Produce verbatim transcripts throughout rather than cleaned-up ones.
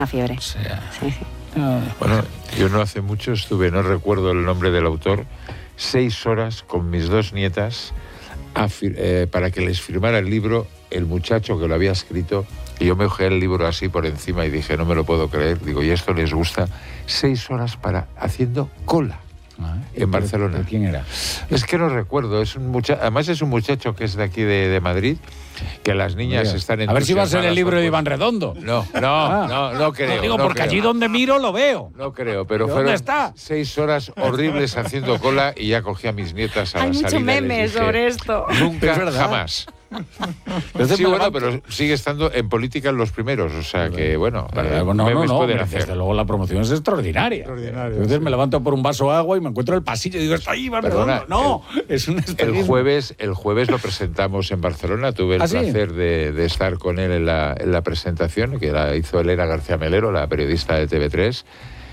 una fiebre. O sea, sí. Bueno, yo no hace mucho estuve, no recuerdo el nombre del autor, seis horas con mis dos nietas a, eh, para que les firmara el libro el muchacho que lo había escrito, y yo me ojeé el libro así por encima y dije, no me lo puedo creer, digo, ¿y esto les gusta? Seis horas para haciendo cola. Ah, en Barcelona. ¿De quién era? Es que no recuerdo, es un muchacho, además es un muchacho que es de aquí de, de Madrid, que las niñas Mira, están en... A ver si va a ser el libro de Iván Redondo. No, no, ah, no, no creo. No digo, no porque creo. allí donde miro lo veo. No creo, pero ¿Dónde fueron está? seis horas horribles haciendo cola y ya cogí a mis nietas a Hay la salida. mucho meme y les dije, sobre esto. Nunca, jamás. Sí, bueno, pero sigue estando en política en los primeros, o sea que, bueno, pero, eh, no, no, memes no, pueden pero hacer. desde luego la promoción es extraordinaria. Extraordinario, Entonces sí. me levanto por un vaso de agua y me encuentro en el pasillo y digo, está ahí, Iván Perdona, Redondo. No, el, es un el jueves, el jueves lo presentamos en Barcelona, tuve el ¿Ah, sí? placer de, de estar con él en la, en la presentación, que la hizo Elena García Melero, la periodista de T V tres,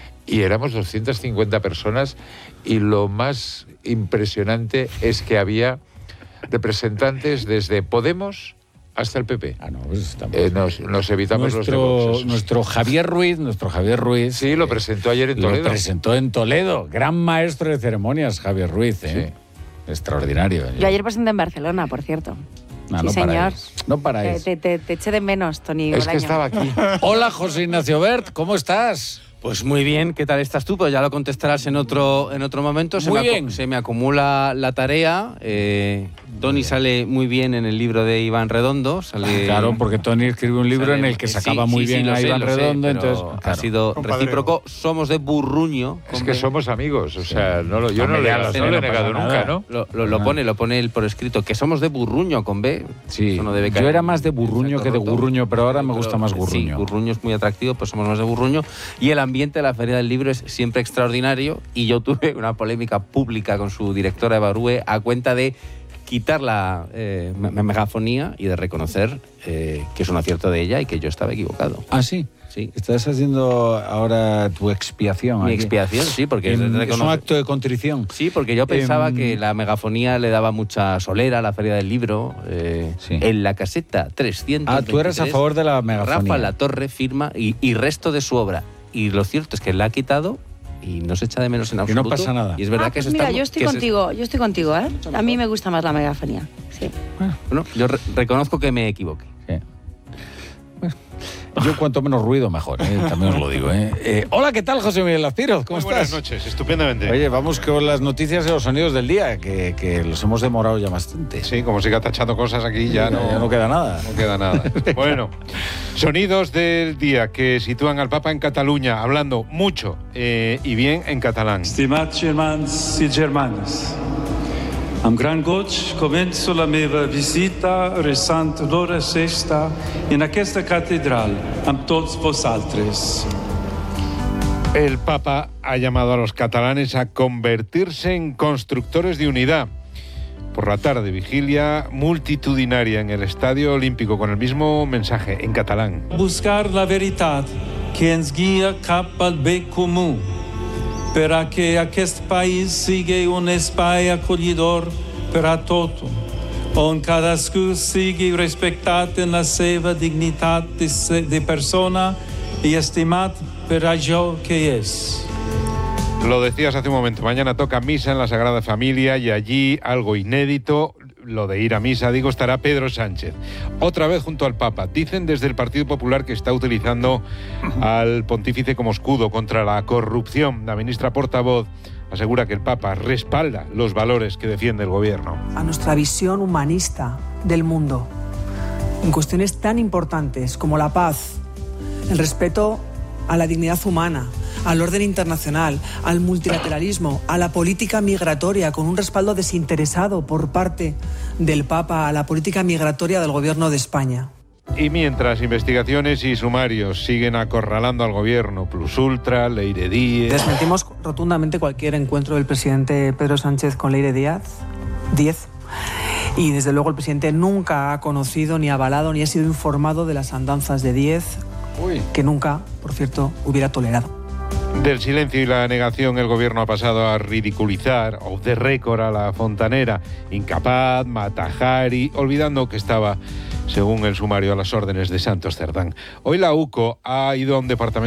y éramos doscientas cincuenta personas, y lo más impresionante es que había representantes desde Podemos hasta el P P. Ah, no, pues estamos... eh, nos, nos evitamos nuestro, los de Vox. nuestro Javier Ruiz, nuestro Javier Ruiz... Sí, lo presentó ayer en Toledo. Lo presentó en Toledo. Gran maestro de ceremonias, Javier Ruiz, ¿eh? Sí. Extraordinario. Yo ayer presenté en Barcelona, por cierto. No, sí, no señor. Paráis. No paráis. Te, te, te eché de menos, Tony. Es que Bolaño. estaba aquí. Hola, José Ignacio Bert, ¿cómo estás? Pues muy bien, ¿qué tal estás tú? Pues ya lo contestarás en otro, en otro momento. Se Muy me, bien. se me acumula la tarea. Eh, Tony sale muy bien en el libro de Iván Redondo. Sale, Claro, porque Tony escribe un libro sale, en el que sí, sacaba sí, muy sí, bien lo a sé, Iván lo sé, Redondo, pero entonces... ha claro. sido Compadreo. recíproco. Somos de Burruño. Es hombre. que somos amigos, o sea, no lo, yo no, Hombre, le, ya lo no sé, le he no negado pasa nunca, nada. ¿no? Lo, lo, lo pone, lo pone él por escrito, que somos de Burruño con B. Sí, Eso no debe caer yo era en- más de en Burruño saco que de roto. Gurruño, pero ahora me Pero, gusta más Sí, Gurruño. Gurruño es muy atractivo, pues somos más de Burruño. Y el ambiente de la Feria del Libro es siempre extraordinario. Y yo tuve una polémica pública con su directora Eva Rue a cuenta de quitar la eh, me- megafonía y de reconocer eh, que es un acierto de ella y que yo estaba equivocado. Ah, sí. Sí. Estás haciendo ahora tu expiación. Mi aquí. expiación, sí, porque Em, es reconoce- un acto de contrición. Sí, porque yo pensaba Em, que la megafonía le daba mucha solera a la Feria del Libro. eh, Sí. En la caseta trescientos Ah, tú eras a favor de la megafonía. Rafa Latorre firma y, y resto de su obra. Y lo cierto es que la ha quitado y no se echa de menos en Y no absoluto. pasa nada. Y es verdad Ah, que pues se mira, está... yo estoy que se- contigo, yo estoy contigo, ¿eh? A mí me gusta más la megafonía. Sí. Bueno, yo re- reconozco que me equivoqué. Sí. Bueno, yo cuanto menos ruido mejor, ¿eh? También os lo digo. ¿eh? Eh, hola, ¿qué tal, José Miguel Lazpiros? ¿Cómo Muy estás? buenas noches, estupendamente. Oye, vamos con las noticias y los sonidos del día, que, que los hemos demorado ya bastante. Sí, como siga tachando cosas aquí ya no, ya no queda nada. no queda nada. Bueno, sonidos del día que sitúan al Papa en Cataluña, hablando mucho eh, y bien en catalán. Estimats germans i germanes, amb gran goig començo la meva visita resant l'hora sexta en aquesta catedral amb tots vosaltres. El Papa ha llamado a los catalanes a convertirse en constructores de unidad. Por la tarde, vigilia multitudinaria en el Estadio Olímpico con el mismo mensaje en catalán. Buscar la veritat que ens guia cap al bé comú per a que aquest país sigui un espai acollidor per a tothom, on cadascú sigui respectat en la seva dignitat de, se- de persona i estimat per allò que és. Lo decías hace un momento, mañana toca misa en la Sagrada Familia y allí algo inédito, lo de ir a misa, digo, estará Pedro Sánchez. Otra vez junto al Papa. Dicen desde el Partido Popular que está utilizando al pontífice como escudo contra la corrupción. La ministra portavoz asegura que el Papa respalda los valores que defiende el gobierno. A nuestra visión humanista del mundo, en cuestiones tan importantes como la paz, el respeto a la dignidad humana, al orden internacional, al multilateralismo, a la política migratoria, con un respaldo desinteresado por parte del Papa a la política migratoria del Gobierno de España. Y mientras investigaciones y sumarios siguen acorralando al gobierno, Plus Ultra, Leire Díez... Desmentimos rotundamente cualquier encuentro del presidente Pedro Sánchez con Leire Díaz, Díez, y desde luego el presidente nunca ha conocido, ni avalado, ni ha sido informado de las andanzas de Díez, Uy. que nunca, por cierto, hubiera tolerado. Del silencio y la negación, el gobierno ha pasado a ridiculizar, off the record, a la fontanera, incapaz, Matajari, olvidando que estaba según el sumario a las órdenes de Santos Cerdán. Hoy la U C O ha ido a un departamento